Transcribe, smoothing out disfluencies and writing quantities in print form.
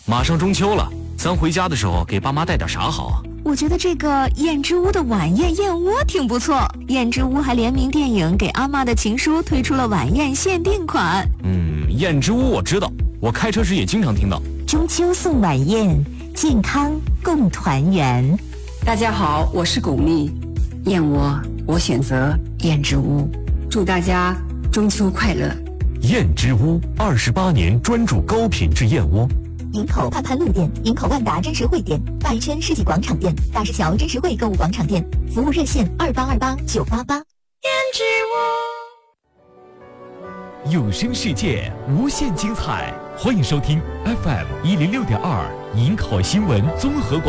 马上中秋了，咱回家的时候给爸妈带点啥好啊？ 我觉得这个燕之屋的晚宴燕窝挺不错。燕之屋还联名电影《给阿嬷的情书》推出了晚宴限定款。 燕之屋我知道，我开车时也经常听到。 中秋送晚宴，健康共团圆。 大家好，我是巩俐，燕窝我选择燕之屋，祝大家中秋快乐。 燕之屋28年专注高品质燕窝。 营口盼盼路店、营口万达真实汇店、大一圈世纪广场店、大石桥真实汇购物广场店，服务热线2828-988。 燕之屋，有声世界无限精彩，欢迎收听 FM106.2营口新闻综合广播。